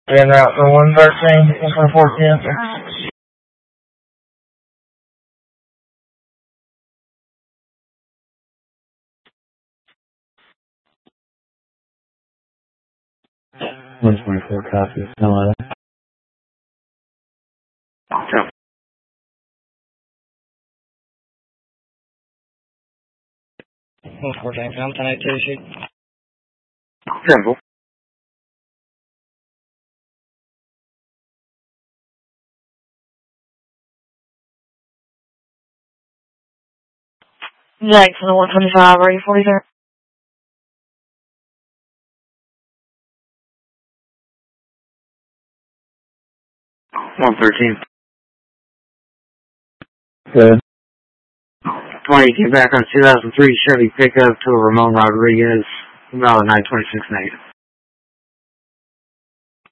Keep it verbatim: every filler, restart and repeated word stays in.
And out for one thirteen, one twenty-four ten. one twenty-four copy. Hello. Temple. one fourteen, I'm ten eighty-two, shoot. Temple. Jackson, one twenty-five, ready forty-three. one thirteen. Good. twenty came back on two thousand three Chevy pickup to Ramon Rodriguez, about nine twenty-six negative.